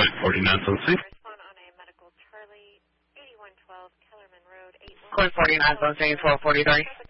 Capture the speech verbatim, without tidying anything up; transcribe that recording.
nine forty-nine, phone C. Respond on a medical Charlie, eighty-one twelve Kellerman Road, eight one. Code forty-nine, phone C, twelve forty-three.